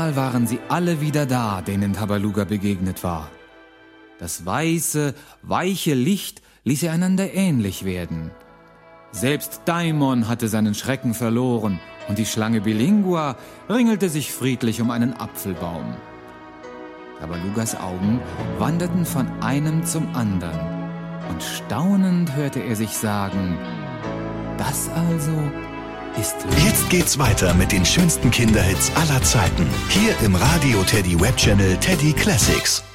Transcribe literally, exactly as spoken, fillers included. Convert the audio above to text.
waren sie alle wieder da, denen Tabaluga begegnet war. Das weiße, weiche Licht ließ sie einander ähnlich werden. Selbst Daimon hatte seinen Schrecken verloren und die Schlange Bilingua ringelte sich friedlich um einen Apfelbaum. Tabalugas Augen wanderten von einem zum anderen und staunend hörte er sich sagen: Das also ist Liebe. Jetzt geht's weiter mit den schönsten Kinderhits aller Zeiten. Hier im Radio Teddy Web Channel Teddy Classics.